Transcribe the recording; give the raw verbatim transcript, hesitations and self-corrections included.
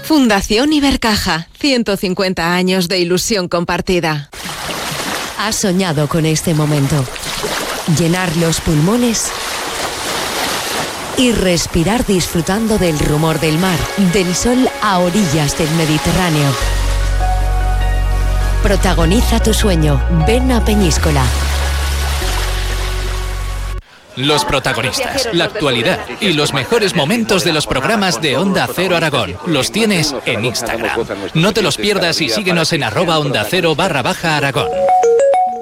Fundación Ibercaja, ciento cincuenta años de ilusión compartida. Has soñado con este momento. Llenar los pulmones y respirar disfrutando del rumor del mar, del sol a orillas del Mediterráneo. Protagoniza tu sueño. Ven a Peñíscola. Los protagonistas, la actualidad y los mejores momentos de los programas de Onda Cero Aragón los tienes en Instagram. No te los pierdas y síguenos en arroba onda cero barra baja Aragón.